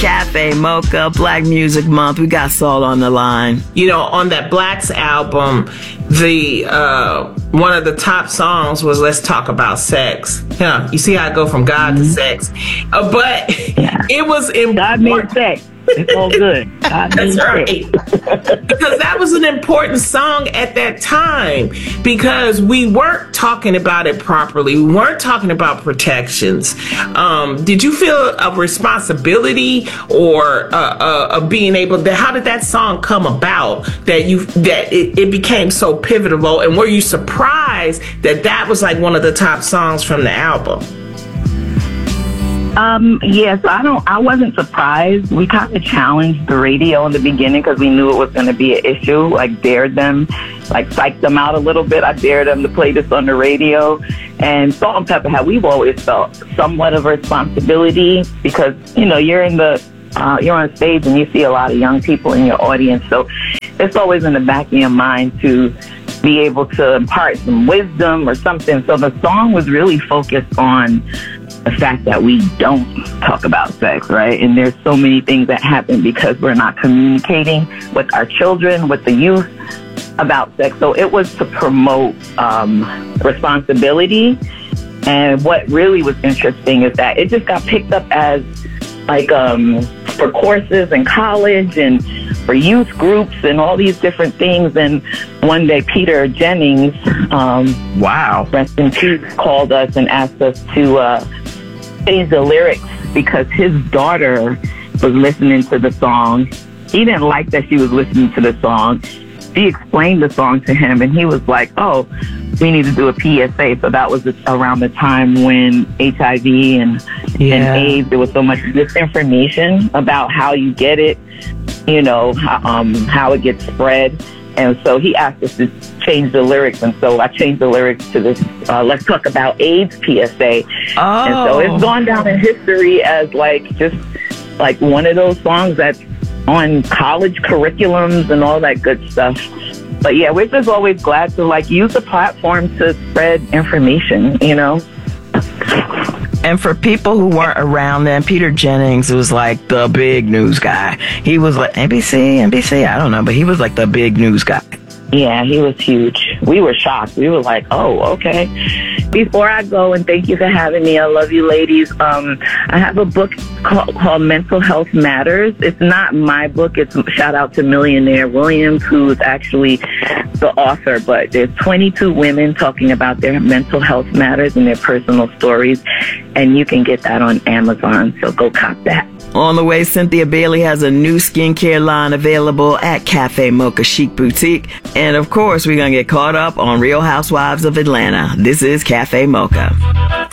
Cafe Mocha, Black Music Month. We got Saul on the line. You know, on that Blacks album, the one of the top songs was "Let's Talk About Sex." Yeah, you see how I go from God to sex, but it was important. God made sex. It's all good. That's right. Because that was an important song at that time, because we weren't talking about it properly. We weren't talking about protections. Did you feel a responsibility or of being able to, how did that song come about that it became so pivotal? And were you surprised that was like one of the top songs from the album? Yes, I wasn't surprised. We kind of challenged the radio in the beginning because we knew it was going to be an issue. Like, dared them, like psyched them out a little bit. I dared them to play this on the radio. And Salt and Pepper we've always felt somewhat of a responsibility because, you know, you're on stage and you see a lot of young people in your audience. So it's always in the back of your mind to be able to impart some wisdom or something. So the song was really focused on the fact that we don't talk about sex, right? And there's so many things that happen because we're not communicating with our children, with the youth about sex. So it was to promote responsibility. And what really was interesting is that it just got picked up as like for courses in college and for youth groups and all these different things. And one day Peter Jennings, rest in peace, called us and asked us to change the lyrics because his daughter was listening to the song. He didn't like that she was listening to the song. She explained the song to him and he was like, oh, we need to do a PSA. So that was around the time when HIV and AIDS, there was so much misinformation about how you get it, you know, how it gets spread. And so he asked us to change the lyrics. And so I changed the lyrics to this, Let's Talk About AIDS PSA. Oh. And so it's gone down in history as like, just like one of those songs that's on college curriculums and all that good stuff. But yeah, we're just always glad to like use the platform to spread information, you know. And for people who weren't around then, Peter Jennings was like the big news guy. He was like NBC, I don't know, but he was like the big news guy. Yeah, he was huge. We were shocked. We were like, oh, okay. Before I go, and thank you for having me. I love you, ladies. I have a book called Mental Health Matters. It's not my book. It's shout out to Millionaire Williams, who's actually the author. But there's 22 women talking about their mental health matters and their personal stories. And you can get that on Amazon. So go cop that. On the way, Cynthia Bailey has a new skincare line available at Cafe Mocha Chic Boutique. And of course, we're going to get caught up on Real Housewives of Atlanta. This is Cafe Mocha.